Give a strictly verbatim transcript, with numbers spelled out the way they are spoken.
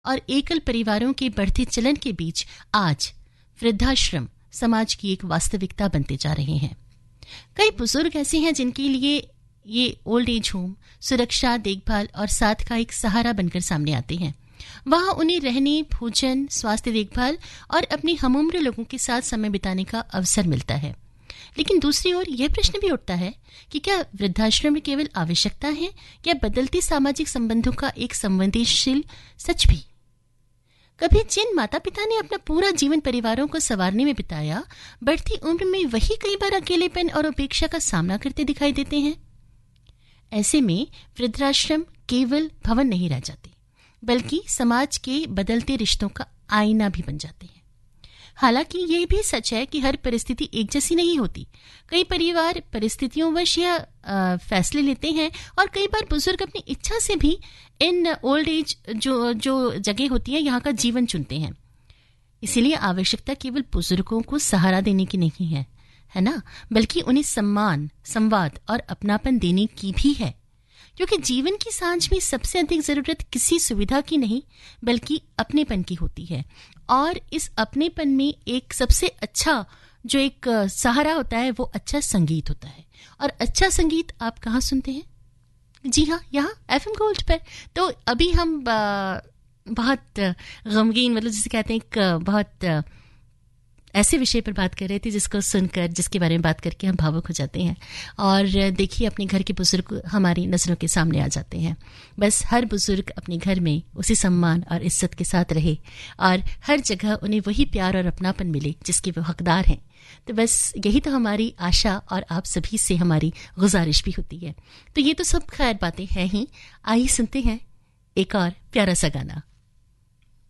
और एकल परिवारों के बढ़ते चलन के बीच आज वृद्धाश्रम समाज की एक वास्तविकता बनते जा रहे हैं। कई बुजुर्ग ऐसे हैं जिनके लिए ये ओल्ड एज होम सुरक्षा, देखभाल और साथ का एक सहारा बनकर सामने आते हैं। वहां उन्हें रहने, भोजन, स्वास्थ्य देखभाल और अपनी हमउम्र लोगों के साथ समय बिताने का अवसर मिलता है। लेकिन दूसरी ओर यह प्रश्न भी उठता है कि क्या वृद्धाश्रम में केवल आवश्यकता है या बदलते सामाजिक संबंधों का एक संवेदनशील सच भी? कभी जिन माता पिता ने अपना पूरा जीवन परिवारों को संवारने में बिताया, बढ़ती उम्र में वही कई बार अकेलेपन और उपेक्षा का सामना करते दिखाई देते हैं। ऐसे में वृद्धाश्रम केवल भवन नहीं रह जाते, बल्कि समाज के बदलते रिश्तों का आईना भी बन जाते हैं। हालांकि ये भी सच है कि हर परिस्थिति एक जैसी नहीं होती। कई परिवार परिस्थितियों वश या फैसले लेते हैं और कई बार बुजुर्ग अपनी इच्छा से भी इन ओल्ड एज जो जो जगह होती है यहाँ का जीवन चुनते हैं। इसीलिए आवश्यकता केवल बुजुर्गों को सहारा देने की नहीं है, है ना, बल्कि उन्हें सम्मान, संवाद और अपनापन देने की भी है। क्योंकि जीवन की सांझ में सबसे अधिक जरूरत किसी सुविधा की नहीं बल्कि अपनेपन की होती है। और इस अपनेपन में एक सबसे अच्छा जो एक सहारा होता है वो अच्छा संगीत होता है। और अच्छा संगीत आप कहाँ सुनते हैं? जी हाँ, यहाँ एफ एम गोल्ड पर। तो अभी हम बहुत गमगीन, मतलब जिसे कहते हैं एक बहुत ऐसे विषय पर बात कर रहे थे जिसको सुनकर, जिसके बारे में बात करके हम भावुक हो जाते हैं। और देखिए, अपने घर के बुजुर्ग हमारी नज़रों के सामने आ जाते हैं। बस हर बुजुर्ग अपने घर में उसी सम्मान और इज्जत के साथ रहे और हर जगह उन्हें वही प्यार और अपनापन मिले जिसके वो हकदार हैं। तो बस यही तो हमारी आशा और आप सभी से हमारी गुजारिश भी होती है। तो ये तो सब खैर बातें हैं ही। आइए सुनते हैं एक और प्यारा सा गाना।